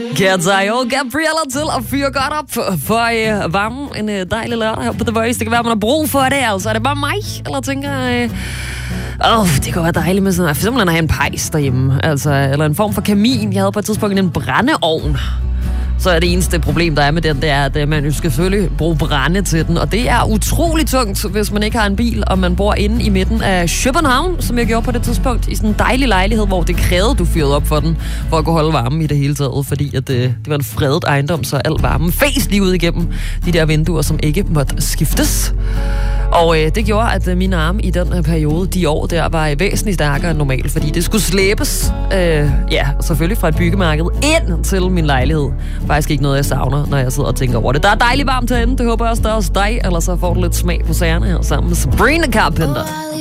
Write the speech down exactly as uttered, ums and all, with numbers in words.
Kære og Gabriella til at fyre godt op for øh, varmen en øh, dejlig lørdag her på The Voice. Det kan være, man har brug for det, altså. Er det bare mig? Eller tænker... Øh, Åh, oh, det kunne være dejligt med sådan... For eksempel at have en pejs derhjemme. Altså, eller en form for kamin. Jeg havde på et tidspunkt en brændeovn. Så er det eneste problem, der er med den, det er, at man skal selvfølgelig bruge brænde til den. Og det er utrolig tungt, hvis man ikke har en bil, og man bor inde i midten af København, som jeg gjorde på det tidspunkt, i sådan en dejlig lejlighed, hvor det krævede, du fyrede op for den, for at kunne holde varmen i det hele taget, fordi at det, det var en fredet ejendom, så al varmen fæs lige ud igennem de der vinduer, som ikke måtte skiftes. Og øh, det gjorde, at øh, mine arme i den her periode, de år der, var væsentligt stærkere end normalt, fordi det skulle slæbes, øh, ja, selvfølgelig fra et byggemarked ind til min lejlighed. Faktisk ikke noget, jeg savner, når jeg sidder og tænker over det. Der er dejligt varmt herinde, det håber jeg også, der er hos dig, eller så får du lidt smag på sagerne her sammen med Sabrina Carpenter.